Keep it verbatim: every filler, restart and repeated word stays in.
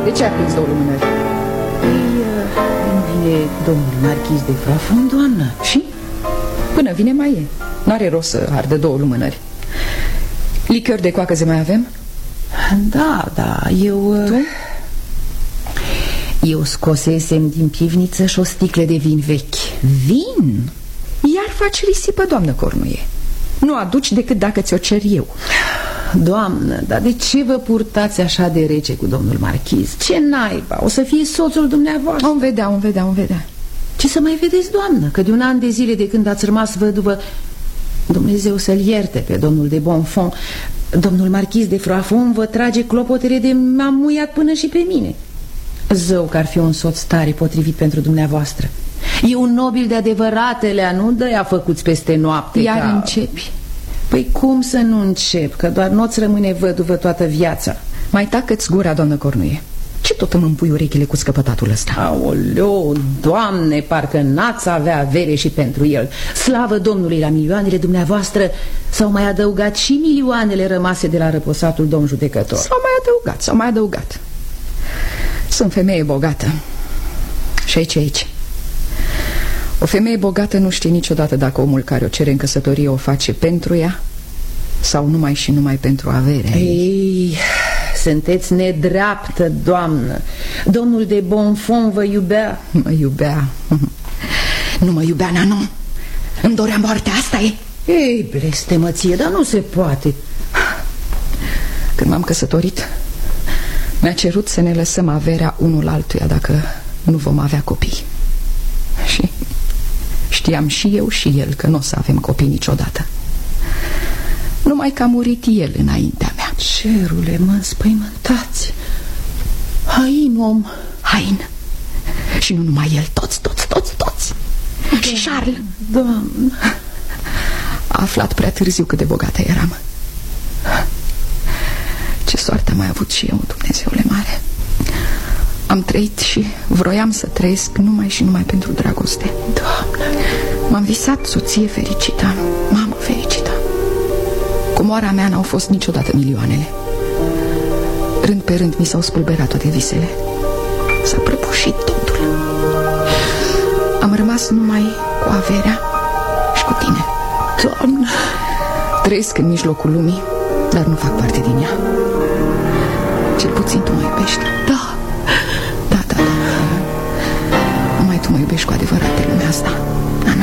De ce a prins două lumânări? Păi, când vine domnul marchis de Frafon, doamnă. Și? Până vine mai e. N-are rost să ardă două lumânări. Lichior de coacăze mai avem? Da, da, eu... Tu? Eu scosesem din pivniță și o sticlă de vin vechi. Vin? Iar faci risipă, doamnă Cornuie. Nu aduci decât dacă ți-o cer eu. Doamnă, dar de ce vă purtați așa de rece cu domnul marchiz? Ce naiba? O să fie soțul dumneavoastră. Om vedea, om vedea, om vedea. Ce să mai vedeți, doamnă? Că de un an de zile de când ați rămas văduvă, Dumnezeu să-l ierte pe domnul de Bonfons, domnul marchiz de Frafon vă trage clopotele de m-am muiat până și pe mine. Zău că ar fi un soț tare potrivit pentru dumneavoastră. E un nobil de adevăratele, nu de-aia făcuți peste noapte. Iar ca... începi? Păi cum să nu încep? Că doar nu-ți rămâne văduvă toată viața. Mai tacă-ți gura, doamnă Cornuie. Ce tot îmi împui urechile cu scăpătatul ăsta? Aoleo, Doamne, parcă n-ați avea avere și pentru el. Slavă Domnului, la milioanele dumneavoastră s-au mai adăugat și milioanele rămase de la răposatul domn judecător. S-au mai adăugat, s-au mai adăugat. Sunt femeie bogată. Și aici, aici. O femeie bogată nu știe niciodată dacă omul care o cere în căsătorie o face pentru ea sau numai și numai pentru averea ei. Ei, sunteți nedreaptă, doamnă. Domnul de Bonfons vă iubea. Mă iubea. Nu mă iubea, Nanu. Îmi dorea moartea, asta e. Ei, blestemăție, dar nu se poate. Când m-am căsătorit, mi-a cerut să ne lăsăm averea unul altuia dacă nu vom avea copii. Și știam și eu și el că nu o să avem copii niciodată. Numai că a murit el înaintea mea. Cerule, mă înspăimântați. Hain om. Hain. Și nu numai el, toți, toți, toți, toți. Da. Și Charles. Doamnă. A aflat prea târziu cât de bogată eram. Ce soartă am mai avut și eu, Dumnezeule mare. Am trăit și vroiam să trăiesc numai și numai pentru dragoste. Doamne, m-am visat soție fericită, mamă fericită. Cu moara mea n-au fost niciodată milioanele. Rând pe rând mi s-au spulberat toate visele. S-a prăbușit totul. Am rămas numai cu averea și cu tine. Doamne, trăiesc în mijlocul lumii, dar nu fac parte din ea. Cel puțin tu mă iubești. Da, da, da, da. Numai tu mă iubești cu adevărat pe lumea asta.